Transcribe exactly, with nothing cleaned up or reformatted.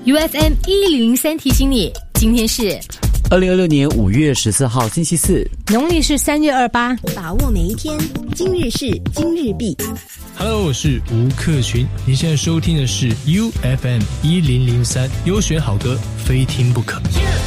U F M 一零零三提醒你，今天是二零二六年五月十四号星期四， 农历是三月二八， 把握每一天，今日事今日毕。 Hello， 我是吴克群，你现在收听的是 U F M 一零零三，优选好歌，非听不可。